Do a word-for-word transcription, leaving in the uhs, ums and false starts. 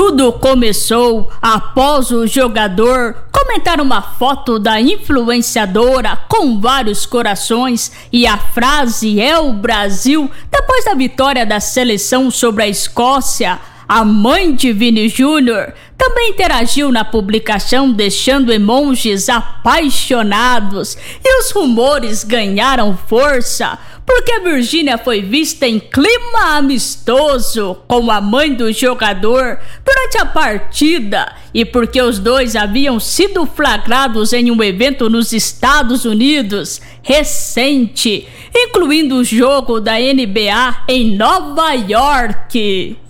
Tudo começou após o jogador comentar uma foto da influenciadora com vários corações e a frase "é o Brasil" depois da vitória da seleção sobre a Escócia. A mãe de Vini Júnior também interagiu na publicação, deixando emojis apaixonados, e os rumores ganharam força porque Virgínia foi vista em clima amistoso com a mãe do jogador durante a partida, e porque os dois haviam sido flagrados em um evento nos Estados Unidos recente, incluindo o jogo da N B A em Nova York.